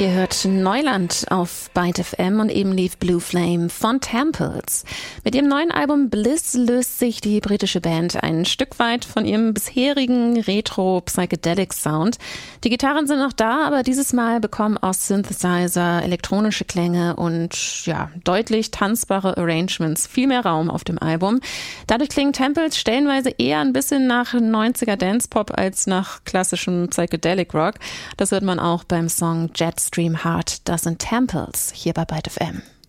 Ihr hört Neuland auf Byte FM und eben lief Blue Flame von Temples. Mit ihrem neuen Album Bliss löst sich die britische Band ein Stück weit von ihrem bisherigen Retro-Psychedelic-Sound. Die Gitarren sind noch da, aber dieses Mal bekommen aus Synthesizer elektronische Klänge und deutlich tanzbare Arrangements viel mehr Raum auf dem Album. Dadurch klingen Temples stellenweise eher ein bisschen nach 90er Dance-Pop als nach klassischem Psychedelic-Rock. Das hört man auch beim Song Jetstream Heart. Das sind Temples hier bei Byte FM.